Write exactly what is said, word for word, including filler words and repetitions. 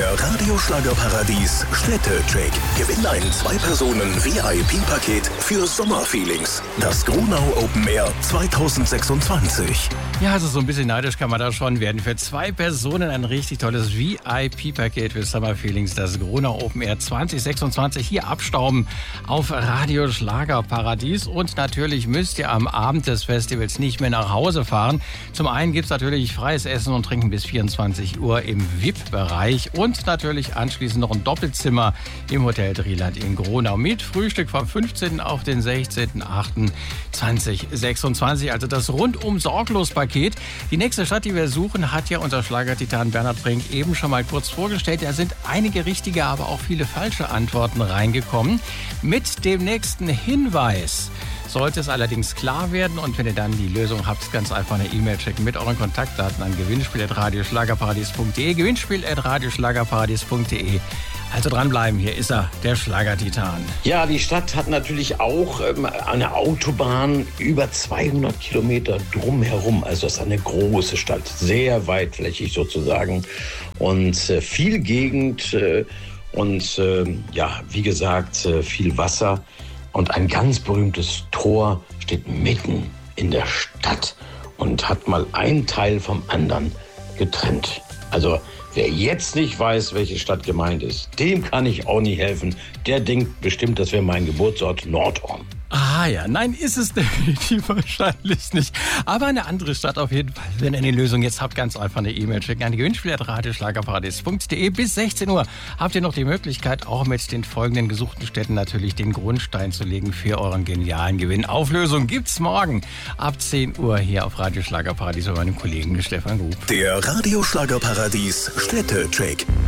Der Radio-Schlagerparadies Städtecheck. Gewinn ein Zwei-Personen-V I P-Paket für Sommerfeelings. Das Gronau Open Air zwanzig sechsundzwanzig. Ja, also so ein bisschen neidisch kann man da schon werden. Für zwei Personen ein richtig tolles V I P-Paket für Sommerfeelings. Das Gronau Open Air zwanzig sechsundzwanzig. Hier abstauben auf Radio Schlagerparadies. Und natürlich müsst ihr am Abend des Festivals nicht mehr nach Hause fahren. Zum einen gibt es natürlich freies Essen und Trinken bis vierundzwanzig Uhr im V I P-Bereich. Und natürlich anschließend noch ein Doppelzimmer im Hotel Drieland in Gronau mit Frühstück vom fünfzehnten auf den sechzehnten achten zweitausendsechsundzwanzig. Also das rundum sorglos Paket. Die nächste Stadt, die wir suchen, hat ja unser Schlagertitan Bernhard Brink eben schon mal kurz vorgestellt. Da sind einige richtige, aber auch viele falsche Antworten reingekommen. Mit dem nächsten Hinweis sollte es allerdings klar werden. Und wenn ihr dann die Lösung habt, ganz einfach eine E-Mail schicken mit euren Kontaktdaten an gewinnspiel at radioschlagerparadies punkt de. gewinnspiel at radioschlagerparadies punkt de. Also dranbleiben, hier ist er, der Schlagertitan. Ja, die Stadt hat natürlich auch ähm, eine Autobahn über zweihundert Kilometer drumherum. Also das ist eine große Stadt, sehr weitflächig sozusagen und äh, viel Gegend äh, und äh, ja, wie gesagt, äh, viel Wasser. Und ein ganz berühmtes Tor steht mitten in der Stadt und hat mal einen Teil vom anderen getrennt. Also wer jetzt nicht weiß, welche Stadt gemeint ist, dem kann ich auch nicht helfen. Der denkt bestimmt, das wäre mein Geburtsort Nordhorn. Ah ja, nein, ist es definitiv wahrscheinlich nicht. Aber eine andere Stadt auf jeden Fall. Wenn ihr eine Lösung jetzt habt, ganz einfach eine E-Mail schicken an gewinnspiel at radioschlagerparadies punkt de. Bis sechzehn Uhr habt ihr noch die Möglichkeit, auch mit den folgenden gesuchten Städten natürlich den Grundstein zu legen für euren genialen Gewinn. Auflösung gibt's morgen ab zehn Uhr hier auf Radio Schlagerparadies bei meinem Kollegen Stefan Grub. Der Radio Schlagerparadies Städtecheck.